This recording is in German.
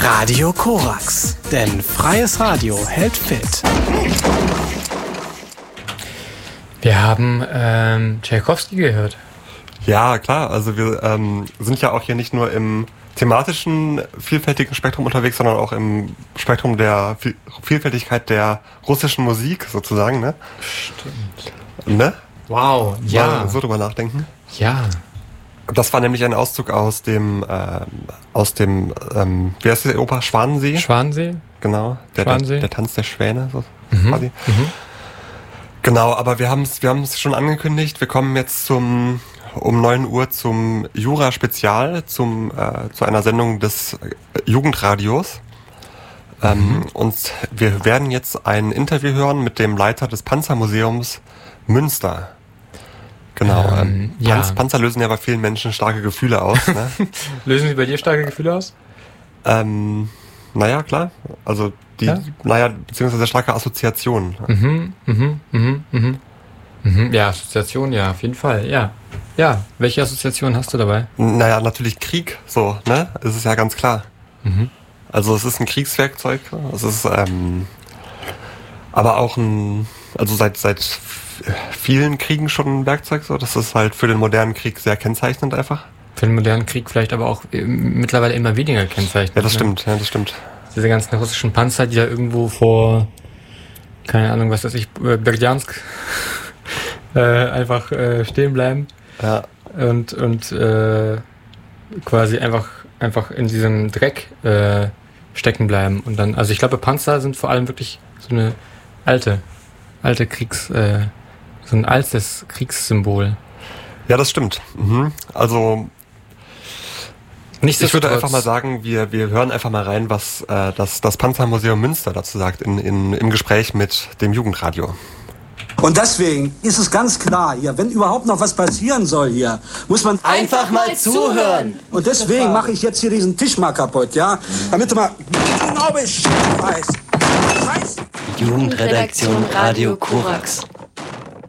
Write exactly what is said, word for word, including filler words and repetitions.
Radio Korax, denn freies Radio hält fit. Wir haben ähm, Tschaikowski gehört. Ja, klar. Also wir ähm, sind ja auch hier nicht nur im thematischen, vielfältigen Spektrum unterwegs, sondern auch im Spektrum der Viel- Vielfältigkeit der russischen Musik sozusagen, ne? Stimmt. Ne? Wow, ja. Mal so drüber nachdenken. Ja. Das war nämlich ein Auszug aus dem, äh, aus dem, ähm, wie heißt die Oper? Schwanensee? Schwanensee? Genau. Der, Schwanensee? Der, der Tanz der Schwäne, so Mhm. quasi. Mhm. Genau, aber wir haben es wir haben's schon angekündigt. Wir kommen jetzt zum um neun Uhr zum Jura-Spezial, zum äh, zu einer Sendung des äh, Jugendradios. Ähm, Mhm. und wir werden jetzt ein Interview hören mit dem Leiter des Panzermuseums Münster. Genau. Ähm, Ähm, ja. Panz, Panzer lösen ja bei vielen Menschen starke Gefühle aus. Ne? Lösen Sie bei dir starke Gefühle aus? ähm, naja, klar. Also die, Ja? naja, beziehungsweise starke Assoziationen. Mhm, mhm, mhm, mhm. Mhm. Ja, Assoziation, ja, auf jeden Fall, ja. Ja, welche Assoziation hast du dabei? Naja, natürlich Krieg, so, ne? Es ist ja ganz klar. Mhm. Also es ist ein Kriegswerkzeug, es ist ähm, aber auch ein, also seit seit vielen Kriegen schon ein Werkzeug, so. Das ist halt für den modernen Krieg sehr kennzeichnend einfach. Für den modernen Krieg vielleicht aber auch äh, mittlerweile immer weniger kennzeichnet. Ja, das ne? stimmt, ja, das stimmt. Diese ganzen russischen Panzer, die da irgendwo vor, keine Ahnung, was weiß ich, äh, Berdjansk äh, einfach äh, stehen bleiben. Ja, und und äh, quasi einfach einfach in diesem Dreck äh, stecken bleiben und dann, also ich glaube Panzer sind vor allem wirklich so eine alte alte Kriegs äh, so ein altes Kriegssymbol. ja, das stimmt. Mhm. Also ich würde einfach mal sagen, wir wir hören einfach mal rein, was äh, das das Panzermuseum Münster dazu sagt in, in im Gespräch mit dem Jugendradio. Und deswegen ist es ganz klar hier, wenn überhaupt noch was passieren soll hier, muss man einfach mal zuhören. Und deswegen mache ich jetzt hier diesen Tisch mal kaputt, ja? Damit du mal genau Bescheid weißt. Scheiße. Jugendredaktion Radio Korax.